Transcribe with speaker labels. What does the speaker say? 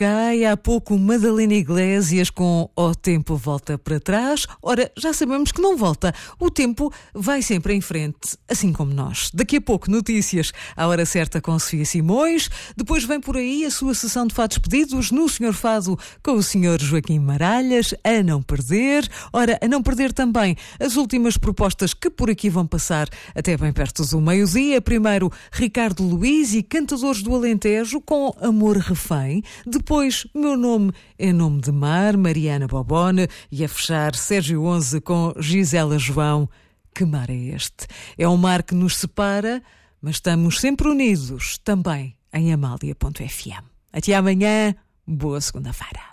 Speaker 1: Sky, há pouco Madalena Iglesias com O Tempo Volta para Trás. Ora, já sabemos que não volta. O tempo vai sempre em frente, assim como nós. Daqui a pouco, notícias à hora certa com Sofia Simões. Depois vem por aí a sua sessão de fados pedidos no Senhor Fado com o Sr. Joaquim Maralhas, a não perder. Ora, a não perder também as últimas propostas que por aqui vão passar até bem perto do meio-dia. Primeiro, Ricardo Luís e Cantadores do Alentejo com Amor Refém. Depois, Meu Nome é Nome de Mar, Mariana Bobone. E a fechar, Sérgio 11 com Gisela João. Que mar é este? É um mar que nos separa, mas estamos sempre unidos, também em Amália.fm. Até amanhã, boa segunda-feira.